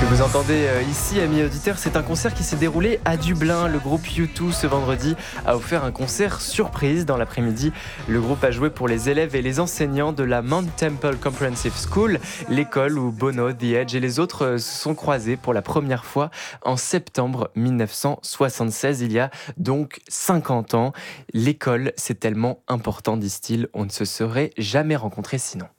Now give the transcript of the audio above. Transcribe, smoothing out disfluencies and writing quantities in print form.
Vous entendez ici, amis auditeurs, c'est un concert qui s'est déroulé à Dublin. Le groupe U2, ce vendredi, a offert un concert surprise. Dans l'après-midi, le groupe a joué pour les élèves et les enseignants de la Mount Temple Comprehensive School, l'école où Bono, The Edge et les autres se sont croisés pour la première fois en septembre 1976, il y a donc 50 ans. L'école, c'est tellement important, disent-ils, on ne se serait jamais rencontrés sinon.